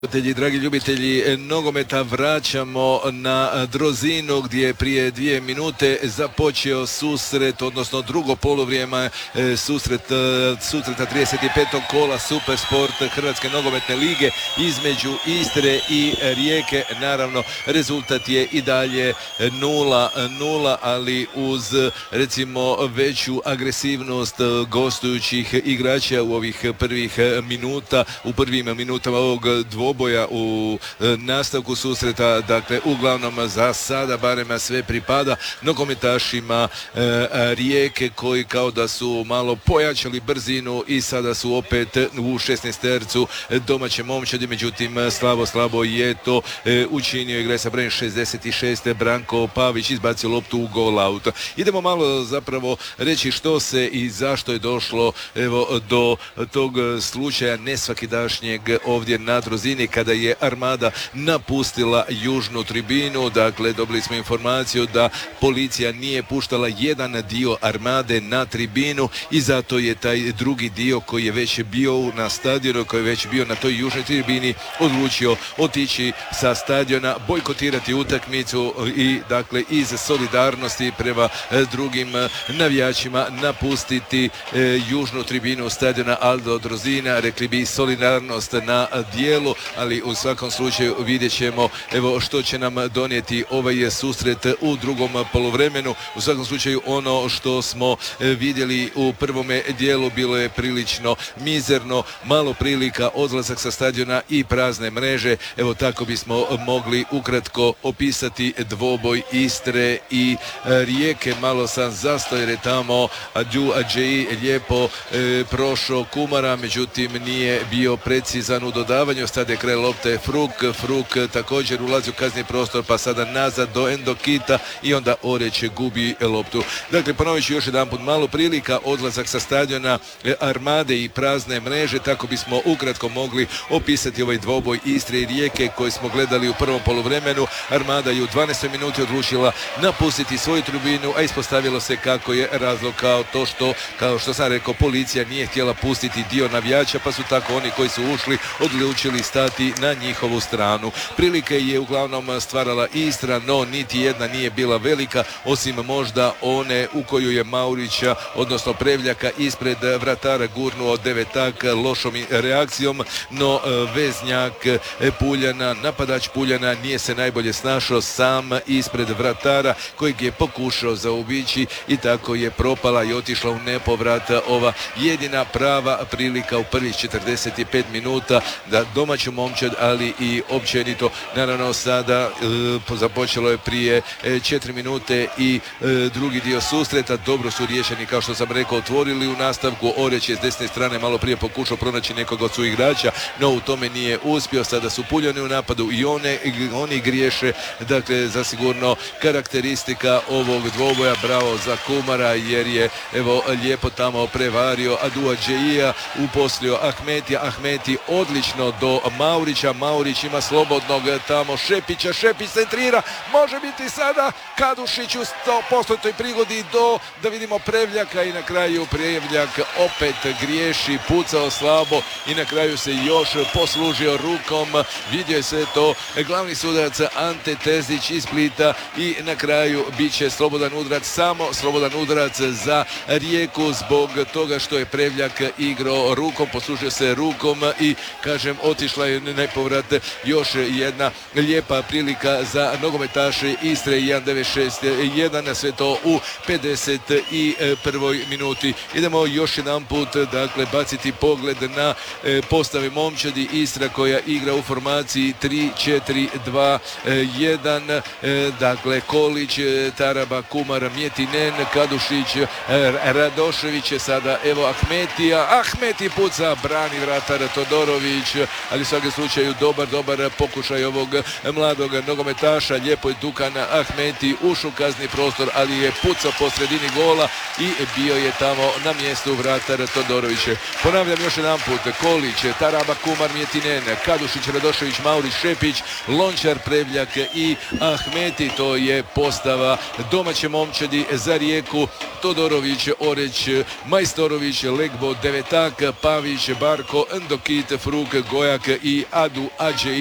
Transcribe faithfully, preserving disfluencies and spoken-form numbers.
Dragi ljubitelji nogometa, vraćamo na Drozinu gdje je prije dvije minute započeo susret, odnosno drugo poluvrijeme susret, susreta trideset petog kola Supersport Hrvatske nogometne lige između Istre i Rijeke. Naravno, rezultat je i dalje nula nula, ali uz recimo veću agresivnost gostujućih igrača u ovih prvih minuta, u prvim minutama ovog dvoboja u nastavku susreta. Dakle, uglavnom za sada barem sve pripada nogometašima Rijeke, koji kao da su malo pojačali brzinu i sada su opet u šesnaestercu domaće momčadi. Međutim, slabo, slabo je to učinio igrač sa brojem šezdeset šest Branko Pavić, izbacio loptu u gol out. Idemo malo zapravo reći što se i zašto je došlo evo do tog slučaja nesvakidašnjeg ovdje na Drozini, kada je Armada napustila južnu tribinu. Dakle, dobili smo informaciju da policija nije puštala jedan dio Armade na tribinu i zato je taj drugi dio koji je već bio na stadionu, koji je već bio na toj južnoj tribini, odlučio otići sa stadiona, bojkotirati utakmicu i dakle iz solidarnosti prema drugim navijačima napustiti južnu tribinu stadiona Aldo Drozina. Rekli bi solidarnost na dijelu, ali u svakom slučaju vidjet ćemo evo što će nam donijeti ovaj susret u drugom poluvremenu. U svakom slučaju ono što smo vidjeli u prvome dijelu bilo je prilično mizerno, malo prilika, odlazak sa stadiona i prazne mreže. Evo tako bismo mogli ukratko opisati dvoboj Istre i Rijeke. Malo sam zastoj jer je tamo Adju Adžeji lijepo e, prošao Kumara, međutim nije bio precizan u dodavanju. Sada je kraj lopte Fruk, Fruk također ulazi u kazni prostor, pa sada nazad do Endokita i onda Oreć gubi loptu. Dakle, ponovit ću još jedan put, malo prilika, odlazak sa stadiona Armade i prazne mreže. Tako bismo ukratko mogli opisati ovaj dvoboj Istre i Rijeke koji smo gledali u prvom poluvremenu. Armada je u dvanaestoj minuti odlučila napustiti svoju tribinu, a ispostavilo se kako je razlog kao to što, kao što sam rekao, policija nije htjela pustiti dio navijača, pa su tako oni koji su ušli odlučili stati na njihovu stranu. Prilike je uglavnom stvarala Istra, no niti jedna nije bila velika, osim možda one u koju je Maurića, odnosno Prevljaka, ispred vratara gurnuo Devetak lošom reakcijom, no veznjak Puljana, napadač Puljana, nije se najbolje snašao sam ispred vratara kojeg je pokušao zaobići i tako je propala i otišla u nepovrat ova jedina prava prilika u prvih četrdeset pet minuta da domaću momčad, ali i općenito. Naravno, sada e, započelo je prije e, četiri minute i e, drugi dio susreta. Dobro su riješeni, kao što sam rekao, otvorili u nastavku. Oreć je s desne strane malo prije pokušao pronaći nekog od svojih igrača, no u tome nije uspio. Sada su Puljani u napadu i one, oni griješe. Dakle, zasigurno karakteristika ovog dvoboja. Bravo za Kumara jer je evo lijepo tamo prevario Adua Džeija, uposlio Ahmetija, Ahmeti odlično do Maurića, Maurić ima slobodnog tamo Šepića, Šepić centrira, može biti sada Kadušić u sto posto prigodi do, da vidimo, Prevljaka i na kraju Prevljak opet griješi, pucao slabo i na kraju se još poslužio rukom. Vidio je sve to glavni sudac Ante Terzić iz Splita i na kraju bit će slobodan udarac, samo slobodan udarac za Rijeku zbog toga što je Prevljak igrao rukom, poslužio se rukom i kažem otišla je nepovrat. Još jedna lijepa prilika za nogometaše Istre, jedan devet šest jedan, sve to u pedeset prvoj minuti. Idemo još jedan put dakle baciti pogled na e, postave momčadi Istra koja igra u formaciji tri četiri dva jedan. E, dakle Kolić, Taraba, Kumar, Mjetinen, Kadušić, e, Radošević, sada evo Ahmetija, Ahmeti puca, brani vratar Todorović, ali u svakom slučaju dobar, dobar pokušaj ovog mladog nogometaša. Lijepo je Dukan Ahmeti ušao kazni prostor, ali je pucao po sredini gola i bio je tamo na mjestu vratar Todorović. Ponavljam još jedan put, Kolić, Taraba, Kumar, Mjetinen, Kadušić, Radošević, Maurić, Šepić, Lončar, Prevljak i Ahmeti. To je postava domaće momčadi za Rijeku. Todorović, Oreć, Majstorović, Legbo, Devetak, Pavić, Barko, Endokit, Fruk, Gojak i i Adu Adže